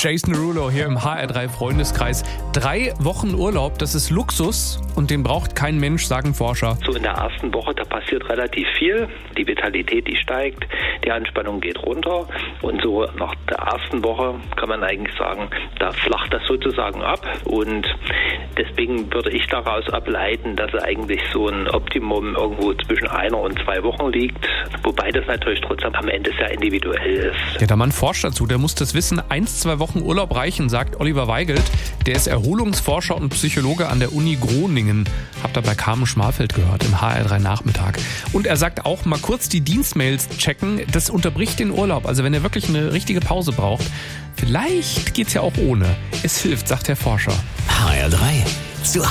Jason Derulo hier im HR3 Freundeskreis. 3 Wochen Urlaub, das ist Luxus und den braucht kein Mensch, sagen Forscher. So in der ersten Woche, da passiert relativ viel. Die Vitalität, die steigt, die Anspannung geht runter. Und so nach der ersten Woche kann man eigentlich sagen, da flacht das sozusagen ab. Und deswegen würde ich daraus ableiten, dass eigentlich so ein Optimum irgendwo zwischen 1 und 2 Wochen liegt. Wobei das natürlich trotzdem am Ende sehr individuell ist. Ja, der Mann forscht dazu, der muss das wissen. 1-2 Wochen Urlaub reichen, sagt Oliver Weigelt. Der ist Erholungsforscher und Psychologe an der Uni Groningen. Habt ihr bei Carmen Schmalfeld gehört im HR3 Nachmittag. Und er sagt auch, mal kurz die Dienstmails checken, das unterbricht den Urlaub. Also wenn er wirklich eine richtige Pause braucht, vielleicht geht's ja auch ohne. Es hilft, sagt der Forscher. HR3 zu